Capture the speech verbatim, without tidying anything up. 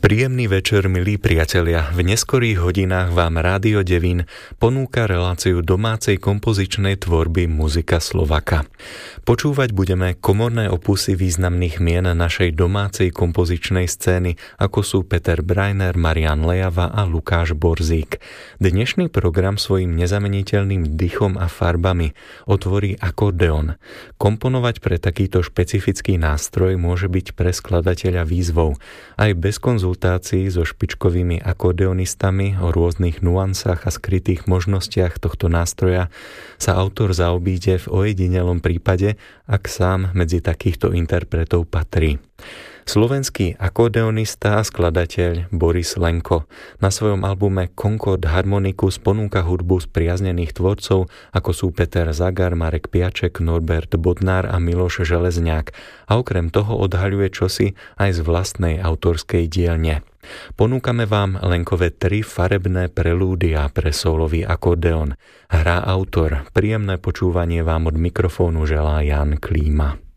Príjemný večer, milí priatelia. V neskorých hodinách vám Rádio Devín ponúka reláciu domácej kompozičnej tvorby Muzika Slovaka. Počúvať budeme komorné opusy významných mien našej domácej kompozičnej scény, ako sú Peter Brajner, Marián Lejava a Lukáš Borzík. Dnešný program svojim nezameniteľným dychom a farbami otvorí akordeon. Komponovať pre takýto špecifický nástroj môže byť pre skladateľa výzvou. Aj bez konzultácií so špičkovými akordeonistami o rôznych nuansách a skrytých možnostiach tohto nástroja sa autor zaobíde v ojedinelom prípade, ak sám medzi takýchto interpretov patrí. Slovenský akordeonista a skladateľ Boris Lenko na svojom albume Concord Harmonicus ponúka hudbu spriaznených tvorcov, ako sú Peter Zagar, Marek Piaček, Norbert Bodnár a Miloš Železňák, a okrem toho odhaľuje čosi aj z vlastnej autorskej dielne. Ponúkame vám Lenkové tri farebné prelúdia pre sólový akordeon. Hrá autor. Príjemné počúvanie vám od mikrofónu želá Jan Klíma.